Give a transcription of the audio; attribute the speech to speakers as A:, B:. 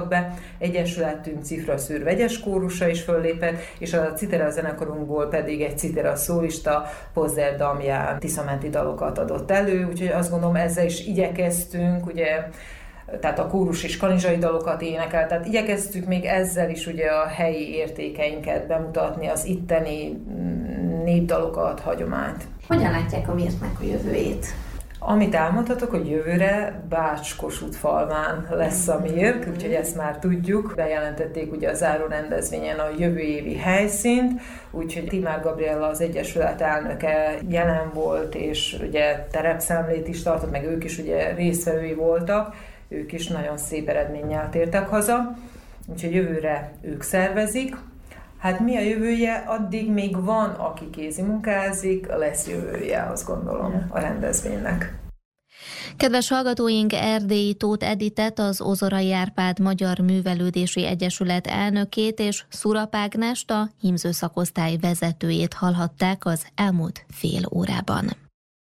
A: mutattak be, egyesületünk cifraszűr vegyes kórusa is föllépett, és a Citera zenekarunkból pedig egy Citera szólista Pozzer Damján tiszamenti dalokat adott elő, úgyhogy azt gondolom ezzel is igyekeztünk, ugye, tehát a kórus is kanizsai dalokat énekel, tehát igyekeztük még ezzel is ugye a helyi értékeinket bemutatni, az itteni népdalokat, hagyományt.
B: Hogyan látják a Mirtnek a jövőjét?
A: Amit elmondhatok, hogy jövőre Bács-Kossuth-Falván lesz a Mirt, úgyhogy ezt már tudjuk. Bejelentették ugye a záró rendezvényen a jövő évi helyszínt, úgyhogy Timár Gabriella, az Egyesület elnöke jelen volt, és ugye terepszemlét is tartott, meg ők is ugye résztvevői voltak, ők is nagyon szép eredménnyel tértek haza, úgyhogy jövőre ők szervezik. Hát mi a jövője? Addig még van, aki kézimunkázik, lesz jövője, azt gondolom, a rendezvénynek.
C: Kedves hallgatóink, Erdélyi Tóth Editet, az Ozorai Árpád Magyar Művelődési Egyesület elnökét és Szurap Ágnest, a hímzőszakosztály vezetőjét hallhatták az elmúlt fél órában.